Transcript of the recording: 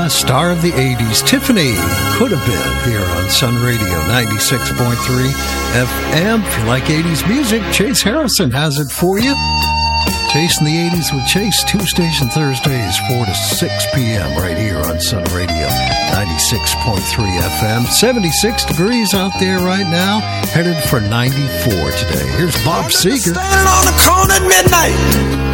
star of the 80s, Tiffany, could have been here on Sun Radio 96.3 FM. If you like 80s music, Chase Harrison has it for you. Chasing the 80s with Chase, Tuesdays and Thursdays, 4 to 6 p.m. right here on Sun Radio 96.3 FM. 76 degrees out there right now, headed for 94 today. Here's Bob Seger. Standing on the corner at midnight,